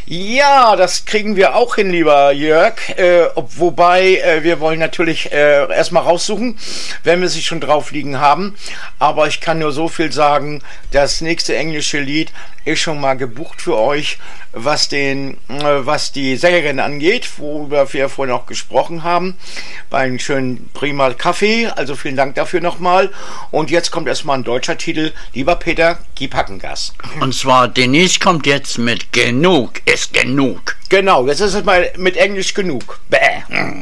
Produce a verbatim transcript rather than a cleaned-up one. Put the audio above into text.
Ja, das kriegen wir auch hin, lieber Jörg. Äh, ob, wobei, äh, wir wollen natürlich äh, erstmal raussuchen, wenn wir sie schon drauf liegen haben. Aber ich kann nur so viel sagen, das nächste englische Lied ist schon mal gebucht für euch, was den, äh, was die Sängerin angeht, worüber wir vorhin auch gesprochen haben. Bei einem schönen prima Kaffee. Also vielen Dank dafür nochmal. Und jetzt kommt erstmal ein deutscher Titel. Lieber Peter, gib Hackengas. Und zwar Denise kommt jetzt mit Genug ist genug. Genau, jetzt ist es mal mit Englisch genug. Bäh.